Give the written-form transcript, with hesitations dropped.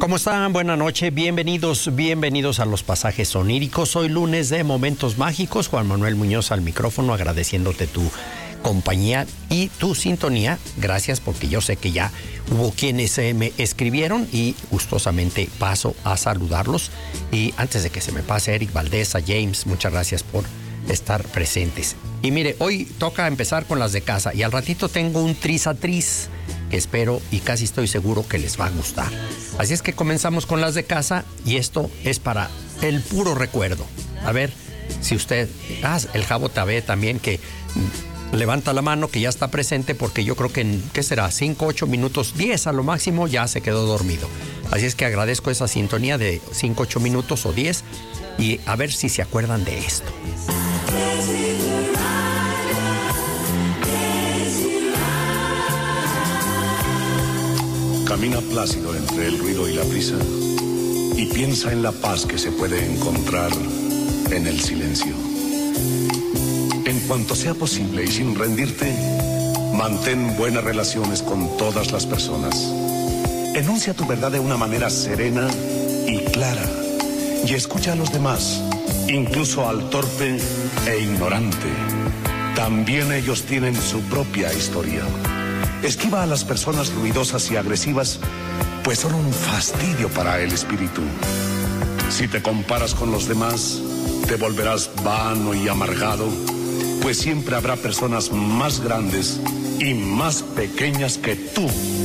¿Cómo están? Buenas noches, bienvenidos a los pasajes oníricos. Hoy lunes de Momentos Mágicos. Juan Manuel Muñoz al micrófono, agradeciéndote tu compañía y tu sintonía. Gracias, porque yo sé que ya hubo quienes me escribieron y gustosamente paso a saludarlos. Y antes de que se me pase, Eric Valdés, a James, muchas gracias por estar presentes. Y mire, hoy toca empezar con las de casa y al ratito tengo un trizatriz que espero y casi estoy seguro que les va a gustar. Así es que comenzamos con las de casa y esto es para el puro recuerdo. A ver si usted... el Jabo Tabé también, que levanta la mano, que ya está presente, porque yo creo que en, ¿qué será? 5, 8 minutos, 10 a lo máximo, ya se quedó dormido. Así es que agradezco esa sintonía de 5, 8 minutos o 10 y a ver si se acuerdan de esto. Camina plácido entre el ruido y la prisa y piensa en la paz que se puede encontrar en el silencio. En cuanto sea posible y sin rendirte, mantén buenas relaciones con todas las personas. Enuncia tu verdad de una manera serena y clara y escucha a los demás, incluso al torpe e ignorante. También ellos tienen su propia historia. Esquiva a las personas ruidosas y agresivas, pues son un fastidio para el espíritu. Si te comparas con los demás, te volverás vano y amargado, pues siempre habrá personas más grandes y más pequeñas que tú